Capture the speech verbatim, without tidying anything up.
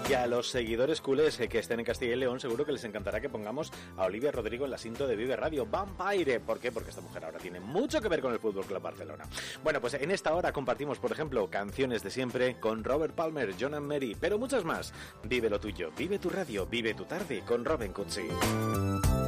Y a los seguidores culés que estén en Castilla y León seguro que les encantará que pongamos a Olivia Rodrigo en la cinta de Vive Radio, Vampire. ¿Por qué? Porque esta mujer ahora tiene mucho que ver con el Fútbol Club Barcelona. Bueno, pues en esta hora compartimos, por ejemplo, canciones de siempre con Robert Palmer, John and Mary, pero muchas más. Vive lo tuyo, vive tu radio, vive tu tarde con Robin Cutsi.